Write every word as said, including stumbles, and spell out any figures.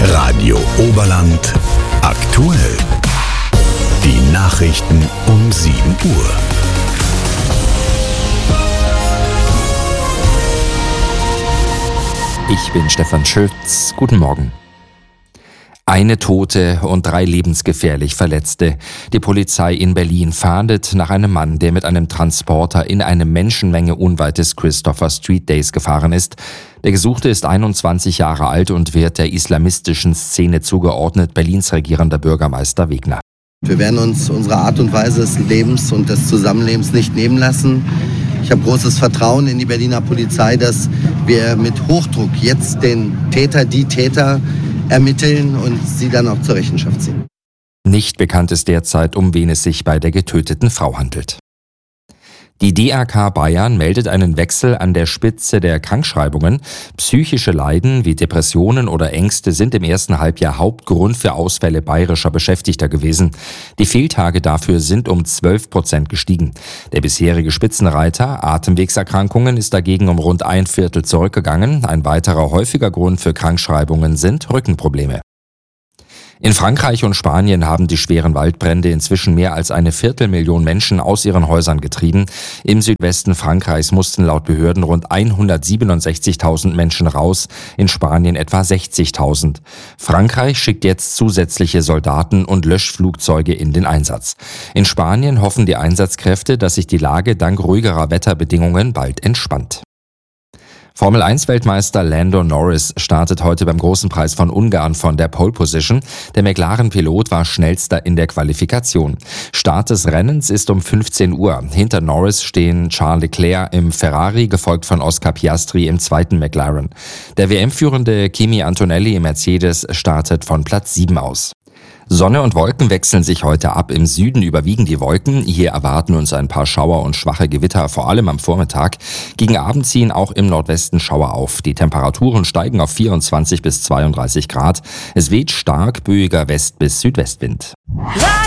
Radio Oberland aktuell. Die Nachrichten um sieben Uhr. Ich bin Stefan Schütz. Guten Morgen. Eine Tote und drei lebensgefährlich Verletzte. Die Polizei in Berlin fahndet nach einem Mann, der mit einem Transporter in eine Menschenmenge unweit des Christopher Street Days gefahren ist. Der Gesuchte ist einundzwanzig Jahre alt und wird der islamistischen Szene zugeordnet, Berlins regierender Bürgermeister Wegner. Wir werden uns unsere Art und Weise des Lebens und des Zusammenlebens nicht nehmen lassen. Ich habe großes Vertrauen in die Berliner Polizei, dass wir mit Hochdruck jetzt den Täter, die Täter ermitteln und sie dann auch zur Rechenschaft ziehen. Nicht bekannt ist derzeit, um wen es sich bei der getöteten Frau handelt. Die D R K Bayern meldet einen Wechsel an der Spitze der Krankschreibungen. Psychische Leiden wie Depressionen oder Ängste sind im ersten Halbjahr Hauptgrund für Ausfälle bayerischer Beschäftigter gewesen. Die Fehltage dafür sind um zwölf Prozent gestiegen. Der bisherige Spitzenreiter Atemwegserkrankungen ist dagegen um rund ein Viertel zurückgegangen. Ein weiterer häufiger Grund für Krankschreibungen sind Rückenprobleme. In Frankreich und Spanien haben die schweren Waldbrände inzwischen mehr als eine Viertelmillion Menschen aus ihren Häusern getrieben. Im Südwesten Frankreichs mussten laut Behörden rund hundertsiebenundsechzigtausend Menschen raus, in Spanien etwa sechzigtausend. Frankreich schickt jetzt zusätzliche Soldaten und Löschflugzeuge in den Einsatz. In Spanien hoffen die Einsatzkräfte, dass sich die Lage dank ruhigerer Wetterbedingungen bald entspannt. Formel eins Weltmeister Lando Norris startet heute beim Großen Preis von Ungarn von der Pole Position. Der McLaren-Pilot war schnellster in der Qualifikation. Start des Rennens ist um fünfzehn Uhr. Hinter Norris stehen Charles Leclerc im Ferrari, gefolgt von Oscar Piastri im zweiten McLaren. Der W M-führende Kimi Antonelli im Mercedes startet von Platz sieben aus. Sonne und Wolken wechseln sich heute ab. Im Süden überwiegen die Wolken. Hier erwarten uns ein paar Schauer und schwache Gewitter, vor allem am Vormittag. Gegen Abend ziehen auch im Nordwesten Schauer auf. Die Temperaturen steigen auf vierundzwanzig bis zweiunddreißig Grad. Es weht stark böiger West- bis Südwestwind.